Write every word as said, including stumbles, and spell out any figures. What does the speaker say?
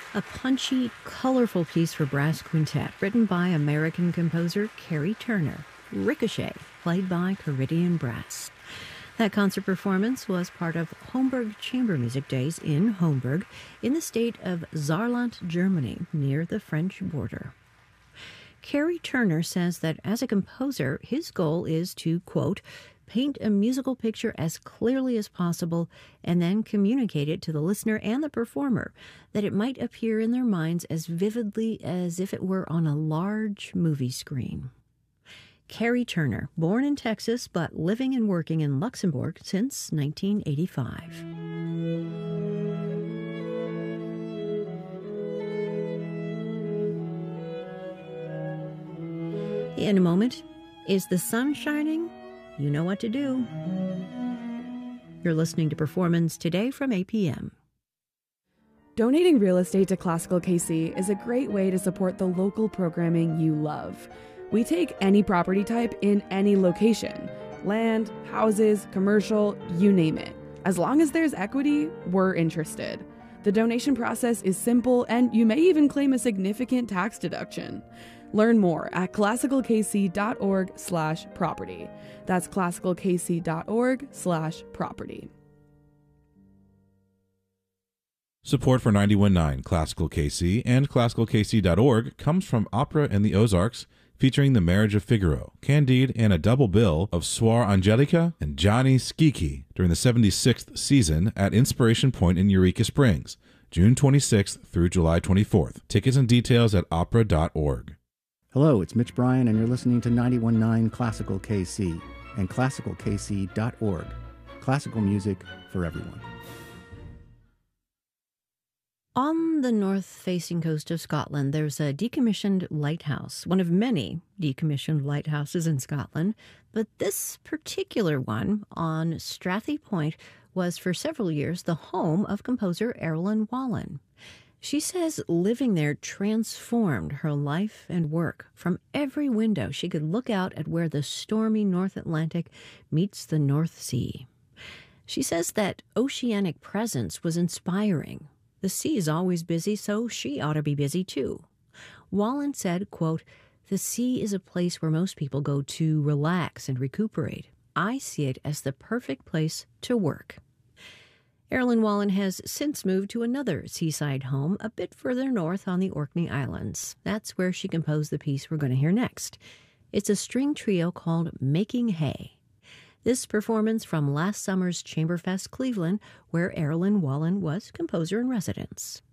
A punchy, colorful piece for brass quintet written by American composer Carrie Turner, Ricochet, played by Caridian Brass. That concert performance was part of Homburg Chamber Music Days in Homburg, in the state of Saarland, Germany, near the French border. Carrie Turner says that as a composer, his goal is to, quote, paint a musical picture as clearly as possible and then communicate it to the listener and the performer, that it might appear in their minds as vividly as if it were on a large movie screen. Carrie Turner, born in Texas but living and working in Luxembourg since nineteen eighty-five. In a moment, is the sun shining? You know what to do. You're listening to Performance Today from A P M. Donating real estate to Classical K C is a great way to support the local programming you love. We take any property type in any location. Land, houses, commercial, you name it. As long as there's equity, we're interested. The donation process is simple, and you may even claim a significant tax deduction. Learn more at classicalkc.org slash property. That's classicalkc.org slash property. Support for ninety-one point nine Classical K C and classical k c dot org comes from Opera in the Ozarks, featuring The Marriage of Figaro, Candide, and a double bill of Suor Angelica and Johnny Skiki during the seventy-sixth season at Inspiration Point in Eureka Springs, June twenty-sixth through July twenty-fourth. Tickets and details at opera dot org. Hello, it's Mitch Bryan, and you're listening to ninety-one point nine Classical K C and classical k c dot org. Classical music for everyone. On the north-facing coast of Scotland, there's a decommissioned lighthouse, one of many decommissioned lighthouses in Scotland, but this particular one on Strathy Point was for several years the home of composer Erilyn Wallen. She says living there transformed her life and work. From every window, she could look out at where the stormy North Atlantic meets the North Sea. She says that oceanic presence was inspiring. The sea is always busy, so she ought to be busy too. Wallen said, quote, "The sea is a place where most people go to relax and recuperate. I see it as the perfect place to work." Erilyn Wallen has since moved to another seaside home a bit further north on the Orkney Islands. That's where she composed the piece we're going to hear next. It's a string trio called Making Hay. This performance from last summer's Chamberfest Cleveland, where Erilyn Wallen was composer in residence.